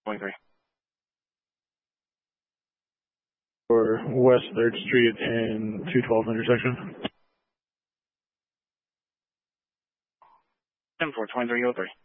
23. For West 3rd Street and 212 intersection. 10-4, 2303.